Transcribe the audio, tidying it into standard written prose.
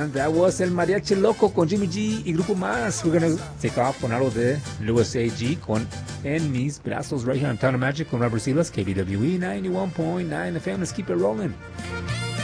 And that was El Mariachi Loco con Jimmy G y Grupo Más. We're going to take off con algo de Louis A.G. con En Mis Brazos right here on Town of Magic con Robert Silas, KBWE 91.9 FM. Let's keep it rolling.